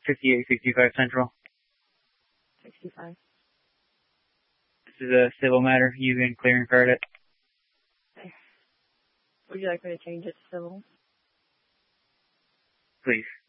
5865 Central. 65. This is a civil matter. You can clear and card it. Okay. Would you like me to change it to civil? Please.